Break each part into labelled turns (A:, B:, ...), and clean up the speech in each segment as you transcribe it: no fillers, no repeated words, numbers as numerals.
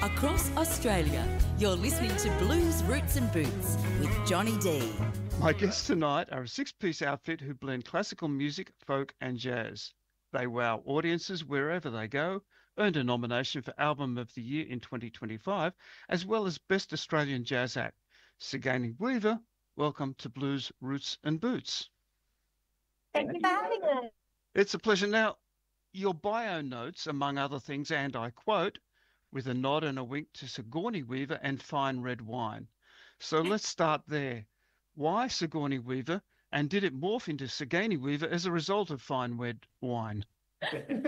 A: Across Australia, you're listening to Blues Roots and Boots with Johnny D.
B: My guests tonight are a six-piece outfit who blend classical music, folk, and jazz. They wow audiences wherever they go, earned a nomination for Album of the Year in 2025, as well as Best Australian Jazz Act. Sigourney Weaver, welcome to Blues Roots and Boots.
C: Thank you for having us.
B: It's a pleasure. Now, your bio notes, among other things, and I quote, with a nod and a wink to Sigourney Weaver and fine red wine. So let's start there. Why Sigourney Weaver, and did it morph into Sigourney Weaver as a result of fine red wine?
D: I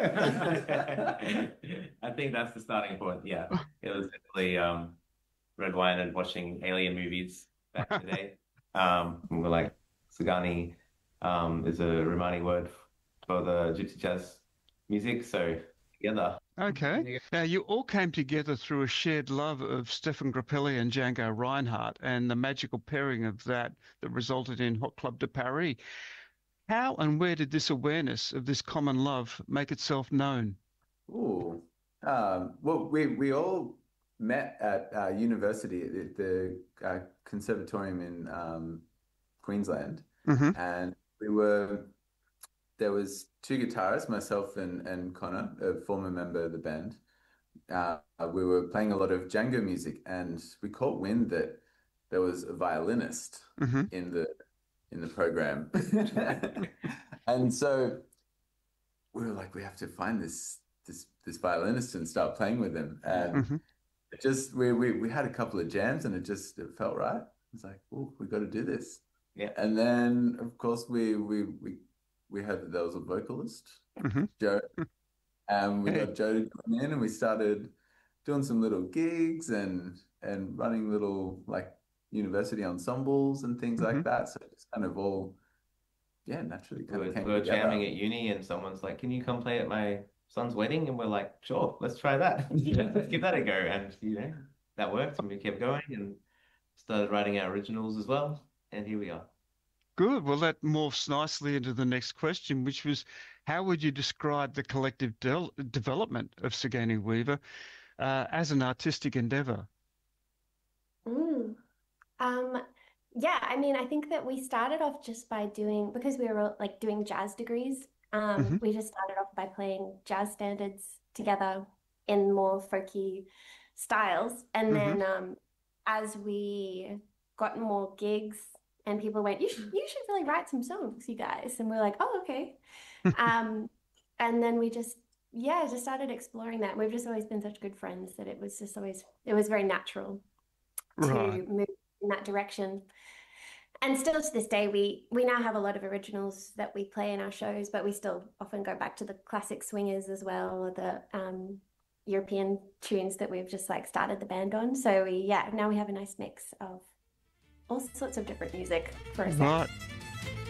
D: think that's the starting point. Yeah, it was definitely red wine and watching alien movies back in the day. We were like, Sagani is a Romani word for the gypsy jazz music, so together.
B: Okay. Now, you all came together through a shared love of Stefan Grappelli and Django Reinhardt and the magical pairing of that resulted in Hot Club de Paris. How and where did this awareness of this common love make itself known?
E: Ooh. Well, we all met at university at the conservatorium in Queensland, and there was two guitarists, myself and Connor, a former member of the band. We were playing a lot of Django music, and we caught wind that there was a violinist in the program, and so we were like, we have to find this violinist and start playing with him. And it just we had a couple of jams, and it felt right. It's like, oh, we got to do this.
D: Yeah.
E: And then of course we heard that there was a vocalist, Joe, and we got Joe to come in, and we started doing some little gigs and running little like university ensembles and things like that. So it's kind of all, naturally kind of came
D: we were
E: together.
D: jamming at uni, and someone's like, "Can you come play at my son's wedding?" And we're like, "Sure, let's try that. Let's give that a go." And that worked, and we kept going and started writing our originals as well. And here we are.
B: Good. Well, that morphs nicely into the next question, which was, how would you describe the collective development of Sigourney Weaver as an artistic endeavor?
C: Yeah, I mean, I think that we started off just by because we were like doing jazz degrees. We just started off by playing jazz standards together in more folky styles. And then as we got more gigs, and people went, you should really write some songs, you guys. And we're like, oh, okay. And then we just started exploring that. We've just always been such good friends that it was very natural to move in that direction. And still to this day, we now have a lot of originals that we play in our shows, but we still often go back to the classic swingers as well, or the European tunes that we've just like started the band on. So now we have a nice mix of all sorts of different music for a set.
B: Right.